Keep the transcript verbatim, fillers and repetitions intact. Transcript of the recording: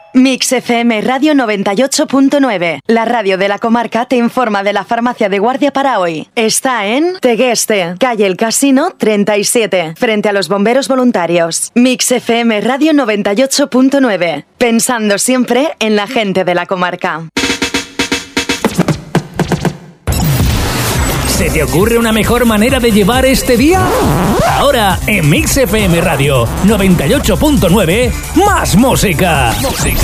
Mix F M Radio noventa y ocho punto nueve. La radio de la comarca te informa de la farmacia de guardia para hoy. Está en Tegueste, calle El Casino treinta y siete, frente a los bomberos voluntarios. Mix F M Radio noventa y ocho punto nueve. Pensando siempre en la gente de la comarca. ¿Se te ocurre una mejor manera de llevar este día? Ahora, en Mix F M Radio noventa y ocho punto nueve, más música. música.